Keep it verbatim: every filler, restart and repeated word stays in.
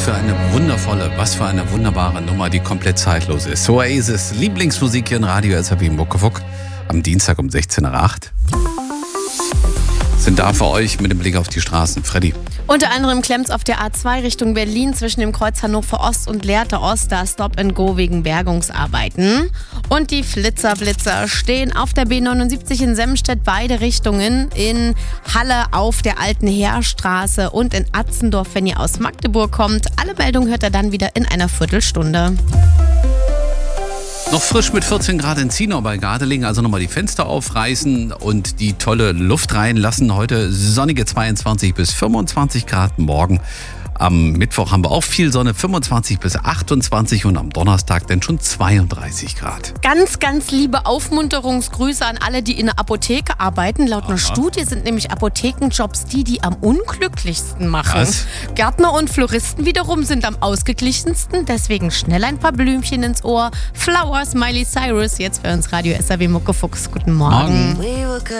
für eine wundervolle, was für eine wunderbare Nummer, die komplett zeitlos ist. Oasis, Lieblingsmusik hier in Radio S R W Muckefuck am Dienstag um sechzehn Uhr acht. Sind da für euch mit dem Blick auf die Straßen. Freddy. Unter anderem klemmt's auf der A zwei Richtung Berlin zwischen dem Kreuz Hannover Ost und Lehrte Ost, da Stop and Go wegen Bergungsarbeiten. Und die Flitzerblitzer stehen auf der B neunundsiebzig in Semstedt, beide Richtungen, in Halle auf der alten Heerstraße und in Atzendorf, wenn ihr aus Magdeburg kommt. Alle Meldungen hört ihr dann wieder in einer Viertelstunde. Noch frisch mit vierzehn Grad in Zienau bei Gardelegen, also nochmal die Fenster aufreißen und die tolle Luft reinlassen. Heute sonnige zweiundzwanzig bis fünfundzwanzig Grad, morgen am Mittwoch haben wir auch viel Sonne, fünfundzwanzig bis achtundzwanzig und am Donnerstag dann schon zweiunddreißig Grad. Ganz, ganz liebe Aufmunterungsgrüße an alle, die in der Apotheke arbeiten. Laut einer Aha. Studie sind nämlich Apothekenjobs die, die am unglücklichsten machen. Was? Gärtner und Floristen wiederum sind am ausgeglichensten. Deswegen schnell ein paar Blümchen ins Ohr. Flowers, Miley Cyrus, jetzt für uns Radio S R W Muckefuck. Guten Morgen. Morgen.